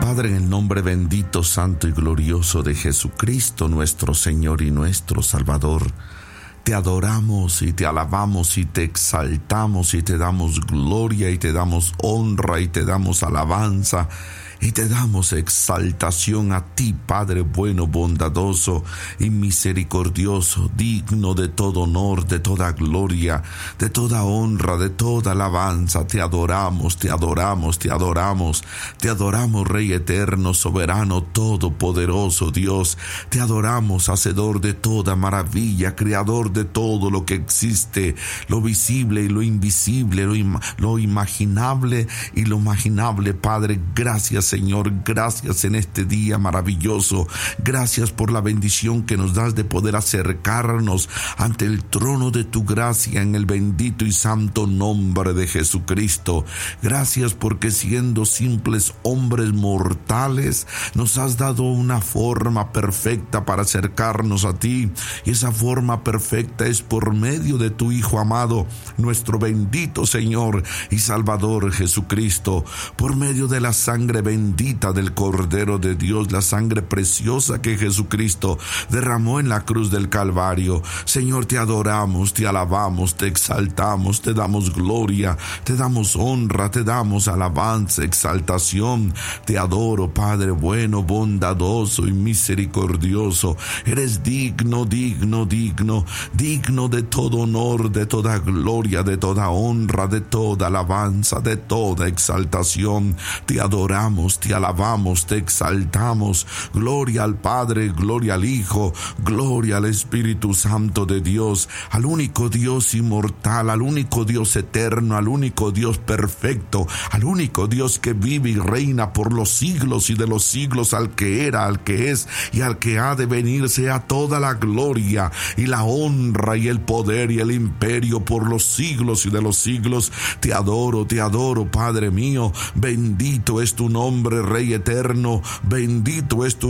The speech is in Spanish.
Padre, en el nombre bendito, santo y glorioso de Jesucristo, nuestro Señor y nuestro Salvador, te adoramos y te alabamos y te exaltamos y te damos gloria y te damos honra y te damos alabanza y te damos exaltación a ti, Padre bueno, bondadoso y misericordioso, digno de todo honor, de toda gloria, de toda honra, de toda alabanza. Te adoramos, te adoramos, te adoramos, te adoramos, Rey eterno, soberano, todopoderoso Dios. Te adoramos, hacedor de toda maravilla, creador de todo lo que existe, lo visible y lo invisible, lo imaginable y lo imaginable. Padre, gracias, Señor, gracias en este día maravilloso. Gracias por la bendición que nos das de poder acercarnos ante el trono de tu gracia en el bendito y santo nombre de Jesucristo. Gracias porque siendo simples hombres mortales, nos has dado una forma perfecta para acercarnos a ti, y esa forma perfecta es por medio de tu Hijo amado, nuestro bendito Señor y Salvador Jesucristo, por medio de la sangre bendita del Cordero de Dios, la sangre preciosa que Jesucristo derramó en la cruz del Calvario. Señor, te adoramos, te alabamos, te exaltamos, te damos gloria, te damos honra, te damos alabanza, exaltación. Te adoro, Padre bueno, bondadoso y misericordioso. Eres digno, digno, digno, digno de todo honor, de toda gloria, de toda honra, de toda alabanza, de toda exaltación. Te adoramos, te alabamos, te exaltamos. Gloria al Padre, gloria al Hijo, gloria al Espíritu Santo de Dios, al único Dios inmortal, al único Dios eterno, al único Dios perfecto, al único Dios que vive y reina por los siglos y de los siglos, al que era, al que es y al que ha de venir, sea toda la gloria y la honra y el poder y el imperio por los siglos y de los siglos. Te adoro, Padre mío. Bendito es tu nombre, Rey eterno. Bendito es tu